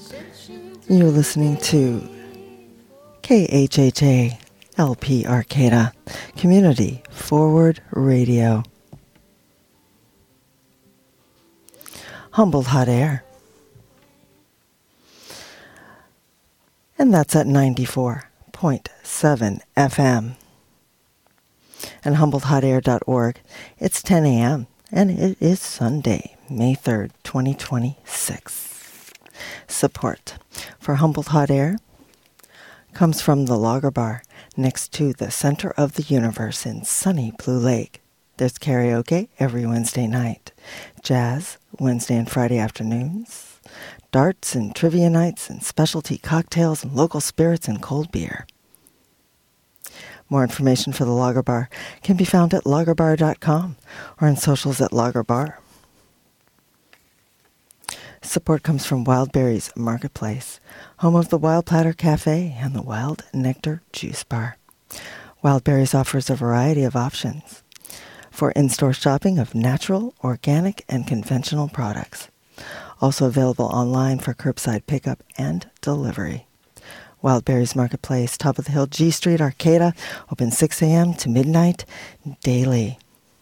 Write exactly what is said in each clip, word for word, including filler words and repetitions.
You're listening to K H H A L P Arcata, Community Forward Radio. Humboldt Hot Air. And that's at ninety-four point seven F M. And humboldt hot air dot org. It's ten a.m. and it is Sunday, May third, twenty twenty-six. Support for Humboldt Hot Air comes from the Lager Bar next to the Center of the Universe in sunny Blue Lake. There's karaoke every Wednesday night, jazz Wednesday and Friday afternoons, darts and trivia nights and specialty cocktails and local spirits and cold beer. More information for the Lager Bar can be found at lager bar dot com or on socials at Lager Bar. Support comes from Wildberries Marketplace, home of the Wild Platter Cafe and the Wild Nectar Juice Bar. Wildberries offers a variety of options for in-store shopping of natural, organic, and conventional products. Also available online for curbside pickup and delivery. Wildberries Marketplace, top of the hill, G Street, Arcata, open six a.m. to midnight daily.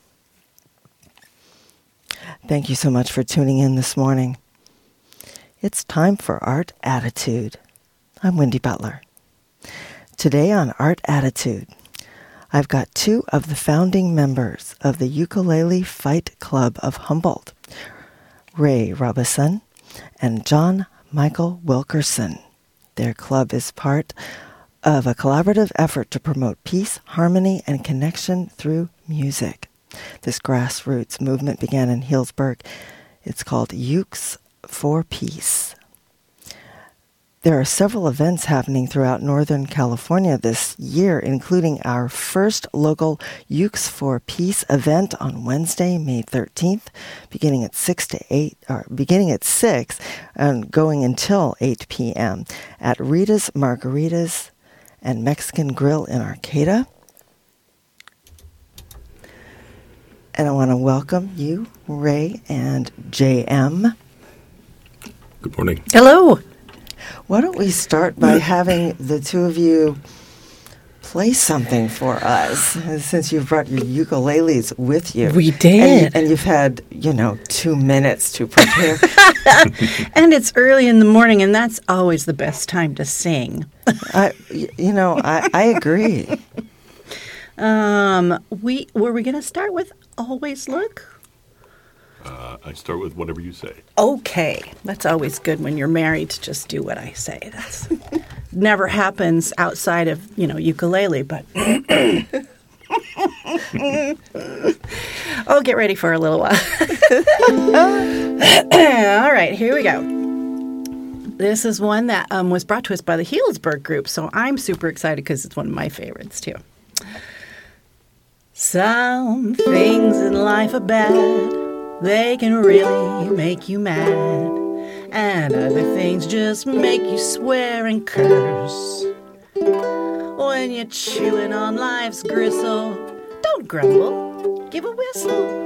Thank you so much for tuning in this morning. It's time for Art Attitude. I'm Wendy Butler. Today on Art Attitude, I've got two of the founding members of the Ukulele Fight Club of Humboldt, Ray Robison and John Michael Wilkerson. Their club is part of a collaborative effort to promote peace, harmony, and connection through music. This grassroots movement began in Healdsburg. It's called Ukes for Peace. There are several events happening throughout Northern California this year, including our first local Ukes for Peace event on Wednesday, May thirteenth, beginning at six to eight, or beginning at six and going until eight p.m. at Rita's Margaritas and Mexican Grill in Arcata. And I want to welcome you, Ray and J M. Good morning. Hello. Why don't we start by having the two of you play something for us, since you've brought your ukuleles with you. We did. And, you, and you've had, you know, two minutes to prepare. And it's early in the morning, and that's always the best time to sing. I, you know, I, I agree. Um, we were we going to start with Always Look? Uh, I start with whatever you say. Okay. That's always good when you're married to just do what I say. That's never happens outside of, you know, ukulele, but oh, get ready for a little while. All right, here we go. This is one that um, was brought to us by the Healdsburg group, so I'm super excited because it's one of my favorites, too. Some things in life are bad. They can really make you mad, and other things just make you swear and curse. When you're chewing on life's gristle, don't grumble, give a whistle.